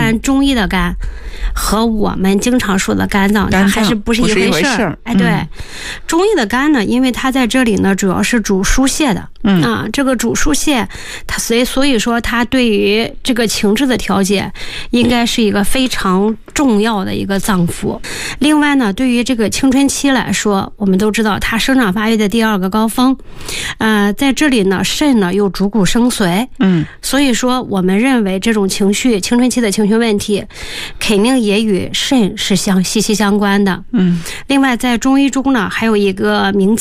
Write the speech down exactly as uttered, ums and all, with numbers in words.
然中医的肝和我们经常说的肝脏它还是不是一回事儿。哎，对、嗯，中医的肝呢，因为它在这里呢主要是主疏泄的，嗯啊，这个主疏泄，它所以所以说它对于这个情志的调节应该是一个非常重要的一个脏腑。另外呢，对于这个青春期来说，我们都知道它生长发育的第二个高峰，呃，在这里呢，肾呢又主骨生髓，嗯，所以说我们认为这种情绪，青春期的情绪问题，肯定也与肾是相息息相关的，嗯。另外，在中医中呢，还有一个名词。